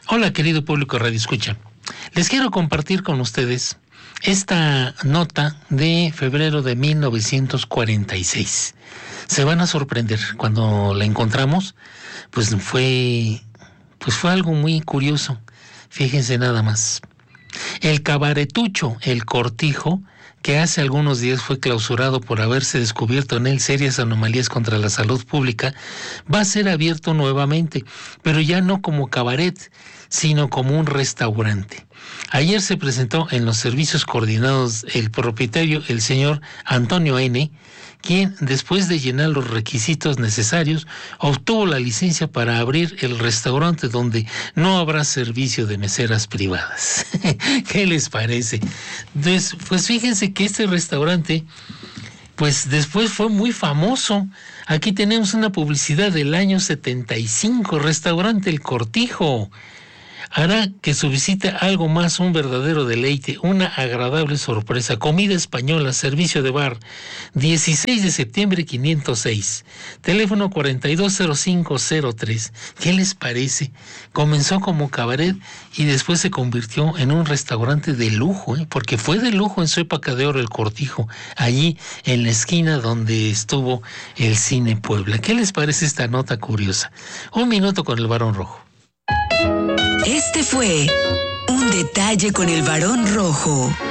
Hola, querido público Radio Escucha. Les quiero compartir con ustedes esta nota de febrero de 1946. Se van a sorprender cuando la encontramos, pues fue algo muy curioso. Fíjense nada más. El cabaretucho El Cortijo, que hace algunos días fue clausurado por haberse descubierto en él serias anomalías contra la salud pública, va a ser abierto nuevamente, pero ya no como cabaret, sino como un restaurante. Ayer se presentó en los servicios coordinados el propietario, el señor Antonio N., quien, después de llenar los requisitos necesarios, obtuvo la licencia para abrir el restaurante donde no habrá servicio de meseras privadas. ¿Qué les parece? Pues fíjense que este restaurante, pues después fue muy famoso. Aquí tenemos una publicidad del año 75, Restaurante El Cortijo. Hará que su visita algo más un verdadero deleite, una agradable sorpresa. Comida española, servicio de bar, 16 de septiembre 506, teléfono 420503. ¿Qué les parece? Comenzó como cabaret y después se convirtió en un restaurante de lujo, porque fue de lujo en su época de oro El Cortijo, allí en la esquina donde estuvo el Cine Puebla. ¿Qué les parece esta nota curiosa? Un minuto con el Barón Rojo. Este fue Un Detalle con el Barón Rojo.